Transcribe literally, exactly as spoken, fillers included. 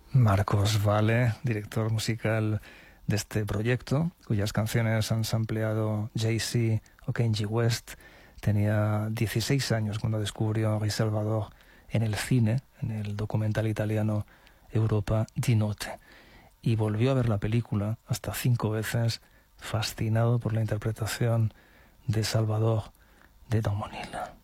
Marcos Valle, director musical de este proyecto, cuyas canciones han sampleado Jay-Z o Kanye West, tenía dieciséis años cuando descubrió a Henri Salvador en el cine, en el documental italiano Europa di Notte, y volvió a ver la película hasta cinco veces, fascinado por la interpretación de Salvador de Don Monil.